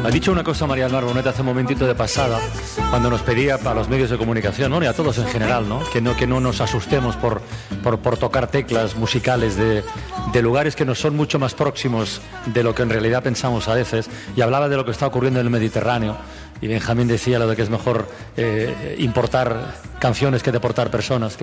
Ha dicho una cosa María del Mar Bonet hace un momentito de pasada, cuando nos pedía a los medios de comunicación, ¿no? Y a todos en general, ¿no? Que no nos asustemos por tocar teclas musicales de lugares que nos son mucho más próximos de lo que en realidad pensamos a veces. Y hablaba de lo que está ocurriendo en el Mediterráneo. Y Benjamín decía lo de que es mejor importar canciones que deportar personas.